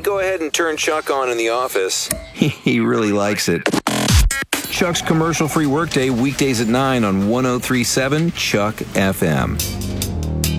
go ahead and turn Chuck on in the office. He really likes it. Chuck's commercial-free workday, weekdays at 9 on 103.7 Chuck FM.